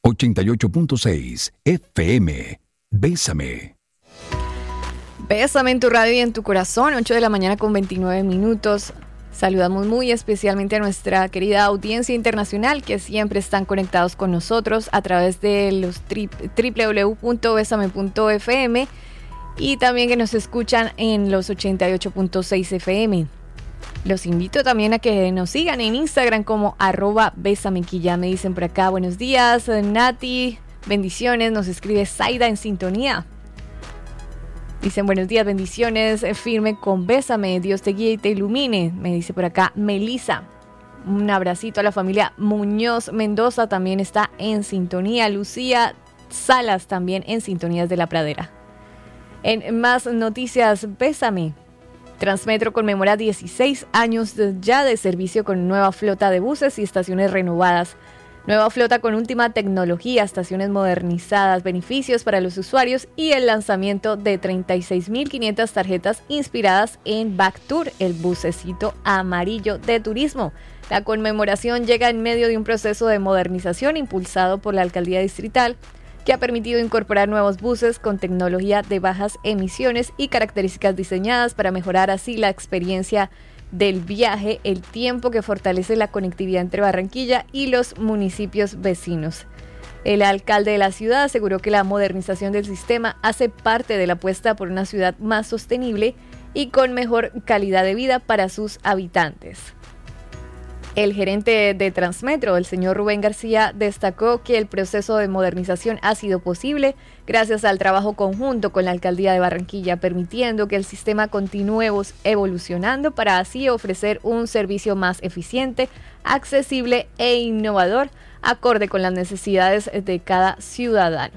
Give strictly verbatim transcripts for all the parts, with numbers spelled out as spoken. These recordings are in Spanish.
ochenta y ocho punto seis F M. Bésame. Bésame en tu radio y en tu corazón, ocho de la mañana con veintinueve minutos. Saludamos muy especialmente a nuestra querida audiencia internacional que siempre están conectados con nosotros a través de los tri- doble u doble u doble u punto besame punto f m y también que nos escuchan en los ochenta y ocho punto seis F M. Los invito también a que nos sigan en Instagram como arroba besamequilla. Me dicen por acá, buenos días, Nati, bendiciones, nos escribe Zaida en sintonía. Dicen buenos días, bendiciones, firme con Bésame, Dios te guíe y te ilumine. Me dice por acá Melisa. Un abracito a la familia Muñoz Mendoza, también está en sintonía. Lucía Salas también en sintonías de la pradera. En más noticias, Bésame. Transmetro conmemora dieciséis años ya de servicio con nueva flota de buses y estaciones renovadas. Nueva flota con última tecnología, estaciones modernizadas, beneficios para los usuarios y el lanzamiento de treinta y seis mil quinientas tarjetas inspiradas en Backtour, el bucecito amarillo de turismo. La conmemoración llega en medio de un proceso de modernización impulsado por la Alcaldía Distrital, que ha permitido incorporar nuevos buses con tecnología de bajas emisiones y características diseñadas para mejorar así la experiencia del viaje, el tiempo que fortalece la conectividad entre Barranquilla y los municipios vecinos. El alcalde de la ciudad aseguró que la modernización del sistema hace parte de la apuesta por una ciudad más sostenible y con mejor calidad de vida para sus habitantes. El gerente de Transmetro, el señor Rubén García, destacó que el proceso de modernización ha sido posible gracias al trabajo conjunto con la Alcaldía de Barranquilla, permitiendo que el sistema continúe evolucionando para así ofrecer un servicio más eficiente, accesible e innovador, acorde con las necesidades de cada ciudadano.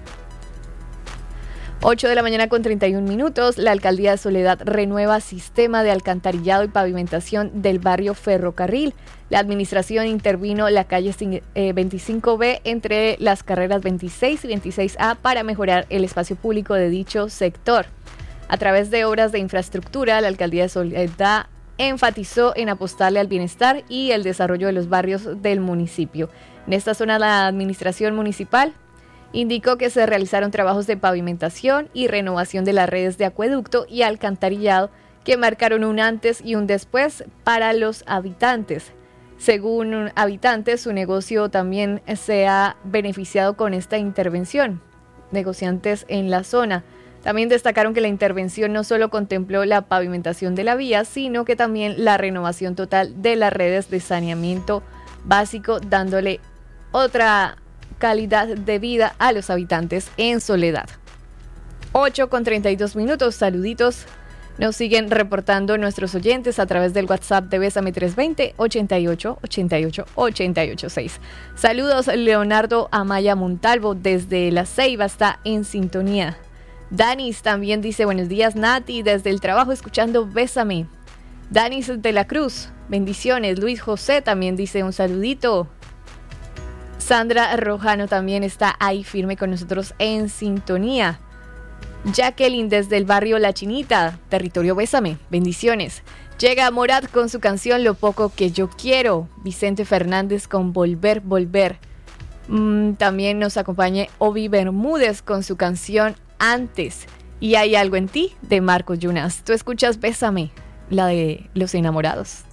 ocho de la mañana con treinta y un minutos, la Alcaldía de Soledad renueva sistema de alcantarillado y pavimentación del barrio Ferrocarril. La administración intervino la calle veinticinco B entre las carreras veintiséis y veintiséis A para mejorar el espacio público de dicho sector. A través de obras de infraestructura, la Alcaldía de Soledad enfatizó en apostarle al bienestar y el desarrollo de los barrios del municipio. En esta zona, la administración municipal indicó que se realizaron trabajos de pavimentación y renovación de las redes de acueducto y alcantarillado que marcaron un antes y un después para los habitantes. Según habitantes, su negocio también se ha beneficiado con esta intervención. Negociantes en la zona también destacaron que la intervención no solo contempló la pavimentación de la vía, sino que también la renovación total de las redes de saneamiento básico, dándole otra calidad de vida a los habitantes en Soledad. ocho con treinta y dos minutos, saluditos. Nos siguen reportando nuestros oyentes a través del WhatsApp de Bésame trescientos veinte, ochenta y ocho, ochenta y ocho, ochenta y ocho seis. Saludos, Leonardo Amaya Montalvo desde La Ceiba, está en sintonía. Danis también dice, buenos días Nati, desde el trabajo escuchando Bésame. Danis de la Cruz, bendiciones. Luis José también dice un saludito. Sandra Rojano también está ahí firme con nosotros en sintonía. Jacqueline desde el barrio La Chinita, territorio Bésame, bendiciones. Llega Morat con su canción Lo Poco Que Yo Quiero. Vicente Fernández con Volver, Volver. Mm, también nos acompaña Obi Bermúdez con su canción Antes. Y Hay Algo en Ti de Marcos Yunas. Tú escuchas Bésame, la de los enamorados.